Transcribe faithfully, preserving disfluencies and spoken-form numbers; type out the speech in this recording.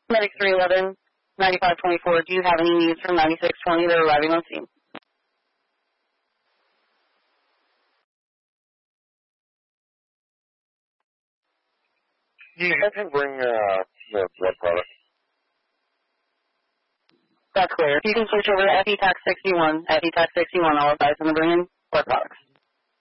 Medic three eleven, ninety-five twenty-four, do you have any needs from ninety-six twenty that are arriving on scene? You guys can bring uh, the blood product. That's clear. You can switch over to F E TAC sixty-one. F E TAC sixty-one, I'll advise them to bring in blood products.